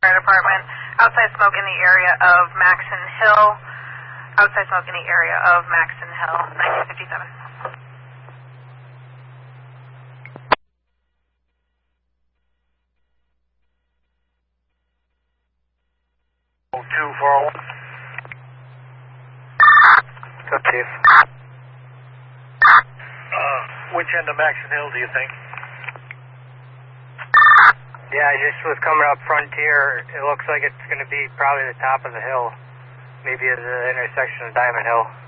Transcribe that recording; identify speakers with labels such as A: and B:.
A: Fire Department. Outside smoke in the area of Maxon Hill. Outside smoke in the area of Maxon Hill, 1957.
B: 241.
C: Good, Chief.
B: Which end of Maxon Hill do you think?
C: Yeah, I just was coming up Frontier. It looks like it's going to be probably the top of the hill. Maybe at the intersection of Diamond Hill.